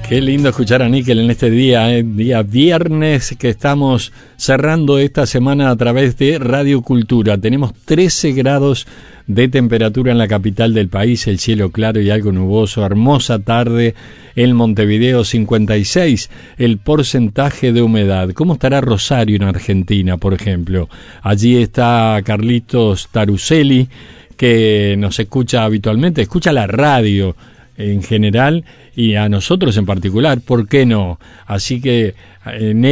Qué lindo escuchar a Níquel en este día viernes que estamos cerrando esta semana a través de Radio Cultura. Tenemos 13 grados de temperatura en la capital del país, el cielo claro y algo nuboso, hermosa tarde en Montevideo, 56 el porcentaje de humedad. ¿Cómo estará Rosario en Argentina, por ejemplo? Allí está Carlitos Taruseli, que nos escucha habitualmente, escucha la radio en general y a nosotros en particular, ¿por qué no? Así que